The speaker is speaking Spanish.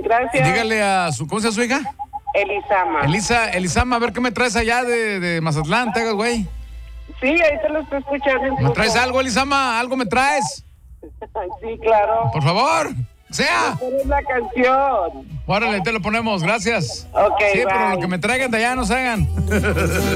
Gracias. Dígale a su, ¿cómo se llama su hija? Elisama. Elisama, a ver qué me traes allá de Mazatlán, te hagas, güey. Sí, ahí te lo estoy escuchando. ¿Me traes algo, Elisama? ¿Algo me traes? Sí, claro. Por favor, sea. Es la canción. Órale, te lo ponemos, gracias. Ok, sí, bye. pero lo que me traigan de allá no se hagan.